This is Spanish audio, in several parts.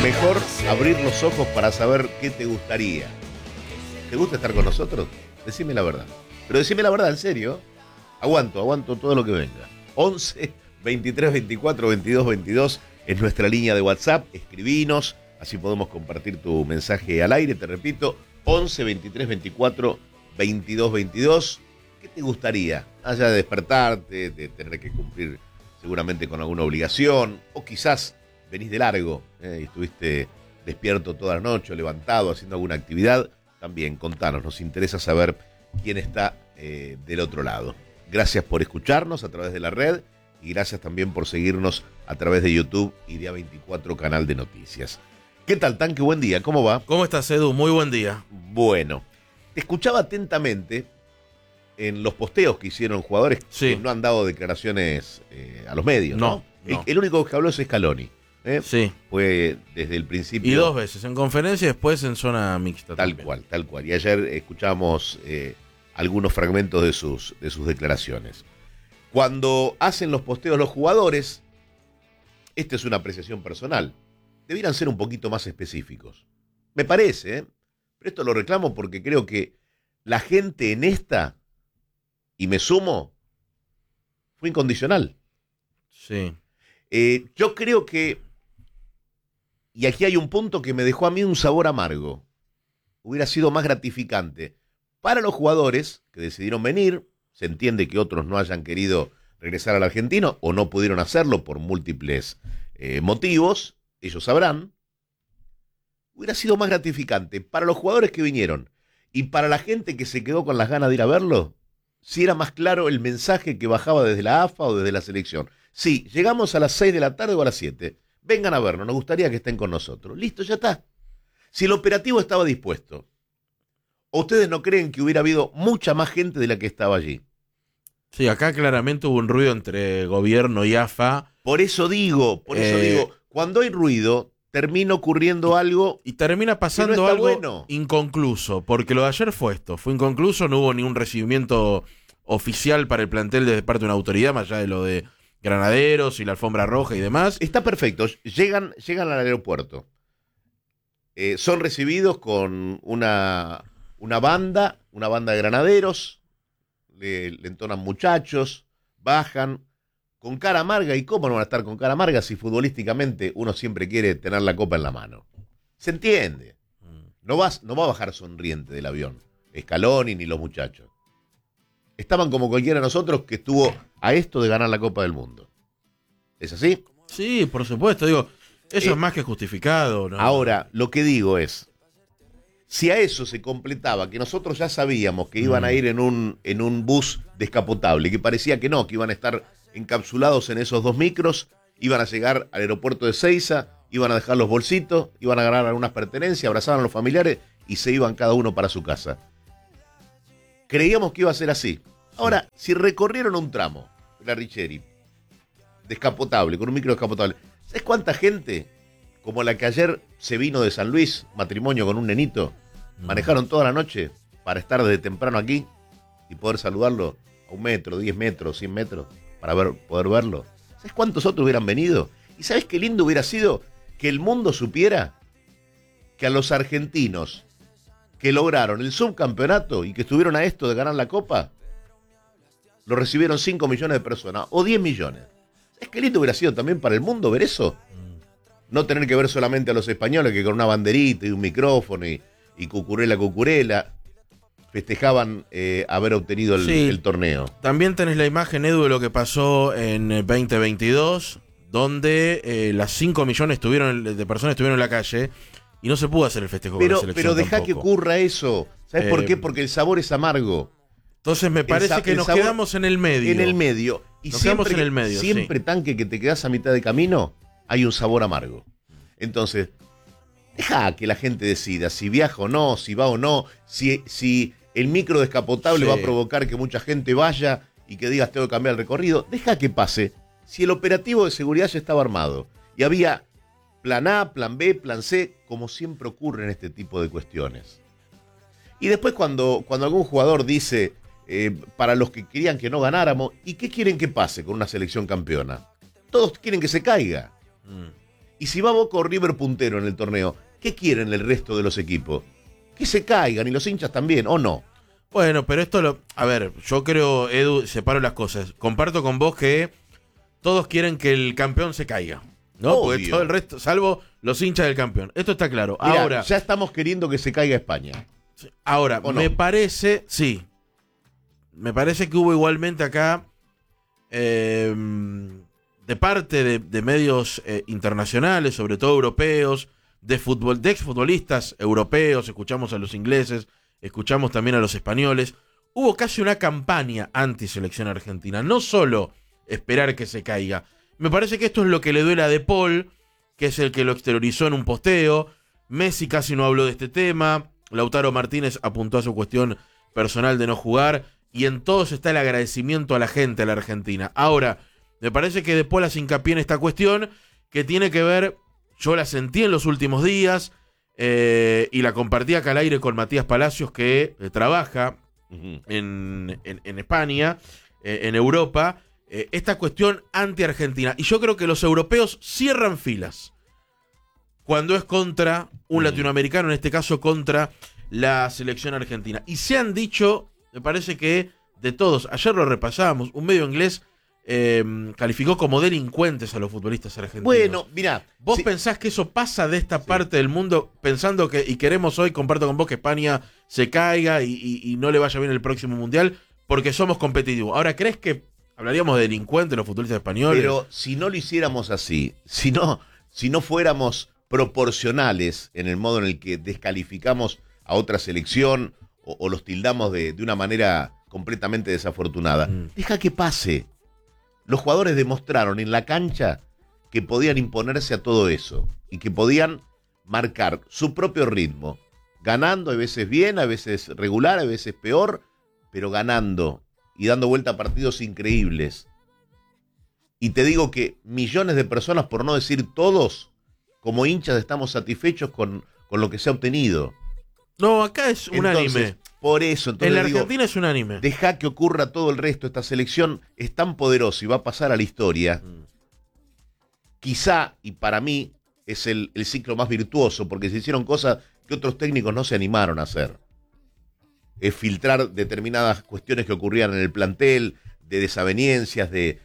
Mejor abrir los ojos para saber qué te gustaría. ¿Te gusta estar con nosotros? Decime la verdad. Pero decime la verdad, en serio. Aguanto todo lo que venga. 11 23 24 22 22 es nuestra línea de WhatsApp. Escribinos, así podemos compartir tu mensaje al aire. Te repito, 11 23 24 22 22. ¿Qué te gustaría? Allá de despertarte, de tener que cumplir seguramente con alguna obligación, o quizás venís de largo y estuviste despierto toda la noche, levantado, haciendo alguna actividad. También contanos, nos interesa saber quién está del otro lado. Gracias por escucharnos a través de la red y gracias también por seguirnos a través de YouTube y de A24 Canal de Noticias. ¿Qué tal, Tanque? Buen día, ¿cómo va? ¿Cómo estás, Edu? Muy buen día. Bueno, te escuchaba atentamente en los posteos que hicieron jugadores que no han dado declaraciones a los medios, ¿no? El único que habló es Scaloni. Sí. Fue desde el principio. Y dos veces, en conferencia y después en zona mixta. Tal cual. Y ayer escuchamos algunos fragmentos de sus declaraciones. Cuando hacen los posteos los jugadores, esta es una apreciación personal, debieran ser un poquito más específicos. Me parece, pero esto lo reclamo porque creo que la gente en esta, y me sumo, fue incondicional. Sí. Yo creo que, y aquí hay un punto que me dejó a mí un sabor amargo, hubiera sido más gratificante para los jugadores que decidieron venir. Se entiende que otros no hayan querido regresar al argentino o no pudieron hacerlo por múltiples motivos, ellos sabrán. Hubiera sido más gratificante para los jugadores que vinieron y para la gente que se quedó con las ganas de ir a verlo, si era más claro el mensaje que bajaba desde la AFA o desde la selección. Sí, llegamos a las 6 de la tarde o a las 7. Vengan a vernos, nos gustaría que estén con nosotros. Listo, ya está. Si el operativo estaba dispuesto, ¿o ustedes no creen que hubiera habido mucha más gente de la que estaba allí? Sí, acá claramente hubo un ruido entre gobierno y AFA. Por eso digo, cuando hay ruido, termina ocurriendo algo y termina pasando no algo bueno. Inconcluso, porque lo de ayer fue inconcluso, no hubo ningún recibimiento oficial para el plantel de parte de una autoridad, más allá de lo de Granaderos y la alfombra roja y demás. Está perfecto, llegan al aeropuerto, son recibidos con una banda de granaderos, le entonan muchachos, bajan con cara amarga. ¿Y cómo no van a estar con cara amarga si futbolísticamente uno siempre quiere tener la copa en la mano? ¿Se entiende? No va a bajar sonriente del avión Scaloni ni los muchachos. Estaban como cualquiera de nosotros que estuvo a esto de ganar la Copa del Mundo. ¿Es así? Sí, por supuesto. Digo, eso es más que justificado, ¿no? Ahora, lo que digo es, si a eso se completaba que nosotros ya sabíamos que iban a ir en un bus descapotable, que parecía que no, que iban a estar encapsulados en esos dos micros, iban a llegar al aeropuerto de Seiza, iban a dejar los bolsitos, iban a agarrar algunas pertenencias, abrazaban a los familiares y se iban cada uno para su casa. Creíamos que iba a ser así. Ahora, si recorrieron un tramo, la Richeri, descapotable, con un micro descapotable, ¿sabes cuánta gente, como la que ayer se vino de San Luis, matrimonio con un nenito, manejaron toda la noche para estar desde temprano aquí y poder saludarlo a 1 metro, 10 metros, 100 metros, para poder verlo? ¿Sabes cuántos otros hubieran venido? ¿Y sabes qué lindo hubiera sido que el mundo supiera que a los argentinos que lograron el subcampeonato y que estuvieron a esto de ganar la Copa, lo recibieron 5 millones de personas o 10 millones? ¿Sabes qué lindo hubiera sido también para el mundo ver eso? No tener que ver solamente a los españoles que con una banderita y un micrófono y cucurela festejaban haber obtenido el torneo. También tenés la imagen, Edu, de lo que pasó en 2022, donde las 5 millones de personas estuvieron en la calle y no se pudo hacer el festejo con la selección. Pero dejá que ocurra eso. ¿Sabes por qué? Porque el sabor es amargo. Entonces me parece que nos quedamos en el medio. En el medio. Y siempre, Tanque, que te quedás a mitad de camino, hay un sabor amargo. Entonces, deja que la gente decida si viaja o no, si va o no, si el micro descapotable va a provocar que mucha gente vaya y que digas tengo que cambiar el recorrido. Deja que pase. Si el operativo de seguridad ya estaba armado y había plan A, plan B, plan C, como siempre ocurre en este tipo de cuestiones. Y después cuando algún jugador dice, para los que querían que no ganáramos, ¿y qué quieren que pase con una selección campeona? Todos quieren que se caiga. Y si va Boca o River puntero en el torneo, ¿qué quieren el resto de los equipos? Que se caigan, y los hinchas también, ¿o no? Bueno, pero a ver, yo creo, Edu, separo las cosas. Comparto con vos que todos quieren que el campeón se caiga, ¿no? Obvio. Porque todo el resto, salvo los hinchas del campeón. Esto está claro. Mirá, Ahora, ya estamos queriendo que se caiga España. ahora ¿O no? me parece, sí. Me parece que hubo igualmente acá, de parte de medios internacionales, sobre todo europeos, de exfutbolistas europeos, escuchamos a los ingleses, escuchamos también a los españoles, hubo casi una campaña anti-selección argentina, no solo esperar que se caiga. Me parece que esto es lo que le duele a De Paul, que es el que lo exteriorizó en un posteo. Messi casi no habló de este tema, Lautaro Martínez apuntó a su cuestión personal de no jugar, y en todos está el agradecimiento a la gente de la Argentina. Ahora, me parece que De Paul hace hincapié en esta cuestión que tiene que ver, yo la sentí en los últimos días, y la compartí acá al aire con Matías Palacios, que trabaja en España, en Europa, esta cuestión anti-argentina. Y yo creo que los europeos cierran filas cuando es contra un latinoamericano, en este caso contra la selección argentina. Y se han dicho, me parece que de todos, ayer lo repasábamos, un medio inglés calificó como delincuentes a los futbolistas argentinos. Bueno, mirá. ¿Vos pensás que eso pasa de esta parte del mundo, pensando que, y queremos hoy, comparto con vos, que España se caiga y no le vaya bien el próximo mundial, porque somos competitivos? Ahora, ¿crees que hablaríamos de delincuentes los futbolistas españoles? Pero si no lo hiciéramos así, si no fuéramos proporcionales en el modo en el que descalificamos a otra selección o los tildamos de una manera completamente desafortunada, deja que pase. Los jugadores demostraron en la cancha que podían imponerse a todo eso y que podían marcar su propio ritmo, ganando a veces bien, a veces regular, a veces peor, pero ganando y dando vuelta a partidos increíbles. Y te digo que millones de personas, por no decir todos, como hinchas estamos satisfechos con lo que se ha obtenido. No, acá es unánime. Entonces, por eso, entonces en la digo, Argentina es unánime. deja que ocurra todo el resto. Esta selección es tan poderosa y va a pasar a la historia. Quizá, y para mí, es el ciclo más virtuoso, porque se hicieron cosas que otros técnicos no se animaron a hacer. Es filtrar determinadas cuestiones que ocurrían en el plantel, de desavenencias, de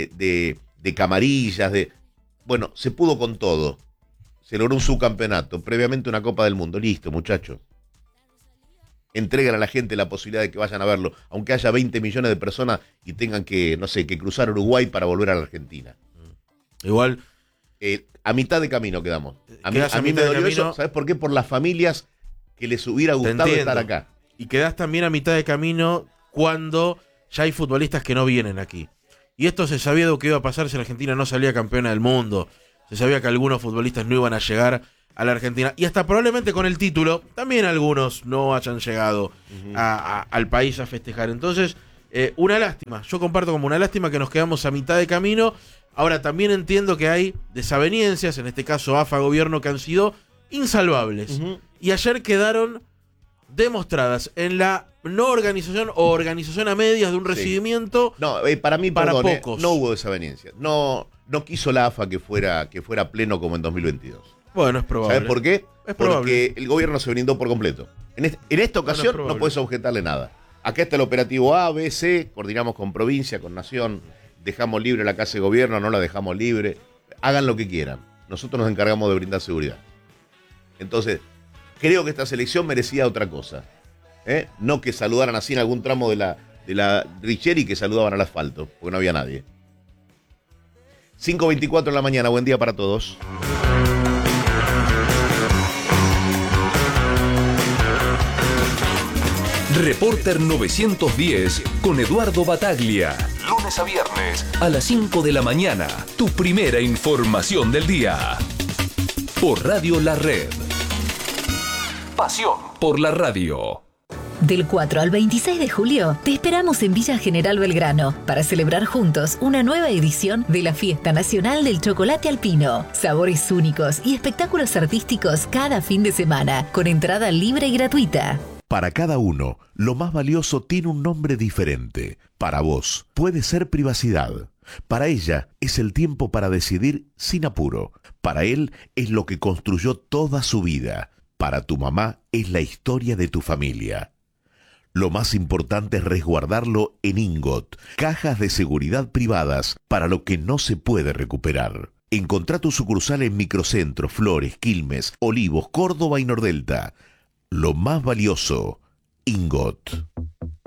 camarillas, bueno, se pudo con todo. Se logró un subcampeonato, previamente una Copa del Mundo. Listo, muchachos. Entregan a la gente la posibilidad de que vayan a verlo, aunque haya 20 millones de personas y tengan que, no sé, que cruzar Uruguay para volver a la Argentina. Igual. A mitad de camino quedamos. A mí mitad me de dolió camino. eso, ¿sabes por qué? Por las familias que les hubiera gustado estar acá. Y quedás también a mitad de camino cuando ya hay futbolistas que no vienen aquí. Y esto se sabía de lo que iba a pasar si la Argentina no salía campeona del mundo. Se sabía que algunos futbolistas no iban a llegar a la Argentina. Y hasta probablemente con el título, también algunos no hayan llegado al país a festejar. Entonces, una lástima. Yo comparto como una lástima que nos quedamos a mitad de camino. Ahora también entiendo que hay desavenencias, en este caso AFA-gobierno, que han sido insalvables. Y ayer quedaron demostradas en la no organización o organización a medias de un recibimiento. No, para mí, para perdón, pocos. no hubo desavenencias. No quiso la AFA que fuera pleno como en 2022. Bueno, es probable. ¿Sabes por qué? Es probable. Porque el gobierno se brindó por completo. En esta ocasión no puedes objetarle nada. Acá está el operativo A, B, C, coordinamos con provincia, con nación, dejamos libre la casa de gobierno, no la dejamos libre. Hagan lo que quieran. Nosotros nos encargamos de brindar seguridad. Entonces, creo que esta selección merecía otra cosa. No que saludaran así en algún tramo de la Richeri, que saludaban al asfalto, porque no había nadie. 5:24 de la mañana, buen día para todos. Reporter 910 con Eduardo Bataglia. Lunes a viernes a las 5 de la mañana. Tu primera información del día. Por Radio La Red. Pasión por la radio. Del 4 al 26 de julio, te esperamos en Villa General Belgrano para celebrar juntos una nueva edición de la Fiesta Nacional del Chocolate Alpino. Sabores únicos y espectáculos artísticos cada fin de semana, con entrada libre y gratuita. Para cada uno, lo más valioso tiene un nombre diferente. Para vos, puede ser privacidad. Para ella, es el tiempo para decidir sin apuro. Para él, es lo que construyó toda su vida. Para tu mamá, es la historia de tu familia. Lo más importante es resguardarlo en Ingot, cajas de seguridad privadas para lo que no se puede recuperar. Encontrá tu sucursal en Microcentro, Flores, Quilmes, Olivos, Córdoba y Nordelta. Lo más valioso, Ingot.